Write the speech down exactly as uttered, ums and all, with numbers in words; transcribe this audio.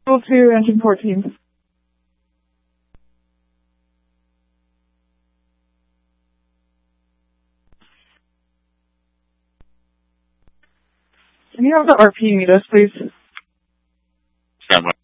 Control two, engine fourteen. Can you have the R P meet us, please? Stand by.